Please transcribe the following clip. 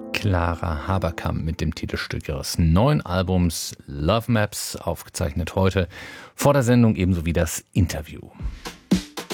Clara Haberkamp mit dem Titelstück ihres neuen Albums Love Maps, aufgezeichnet heute vor der Sendung, ebenso wie das Interview.